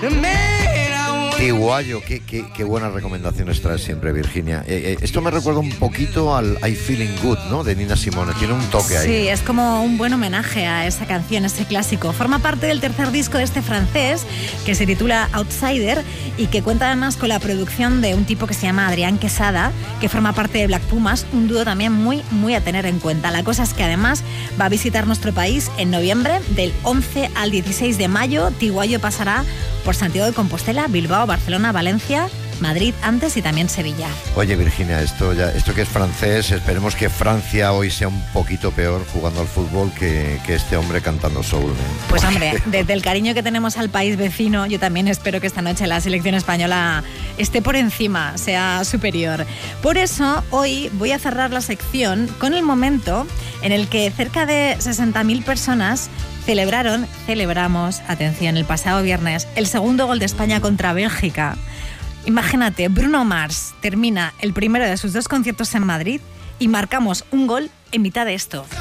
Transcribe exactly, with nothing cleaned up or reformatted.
Tiguayo, qué, qué, qué buenas recomendaciones trae siempre, Virginia. Eh, eh, esto me recuerda un poquito al I Feeling Good, ¿no? De Nina Simone. Tiene un toque ahí. Sí, es como un buen homenaje a esa canción, ese clásico. Forma parte del tercer disco de este francés, que se titula Outsider, y que cuenta además con la producción de un tipo que se llama Adrián Quesada, que forma parte de Black Pumas, un dúo también muy, muy a tener en cuenta. La cosa es que además va a visitar nuestro país en noviembre, del once al dieciséis de mayo. Tiguayo pasará por Santiago de Compostela, Bilbao, Barcelona, Valencia, Madrid antes y también Sevilla. Oye, Virginia, esto ya, esto que es francés, esperemos que Francia hoy sea un poquito peor jugando al fútbol que, que este hombre cantando soul, ¿eh? Pues hombre, desde el cariño que tenemos al país vecino, yo también espero que esta noche la selección española esté por encima, sea superior. Por eso, hoy voy a cerrar la sección con el momento en el que cerca de sesenta mil personas celebraron, celebramos, atención, el pasado viernes, el segundo gol de España contra Bélgica. Imagínate, Bruno Mars termina el primero de sus dos conciertos en Madrid y marcamos un gol en mitad de esto.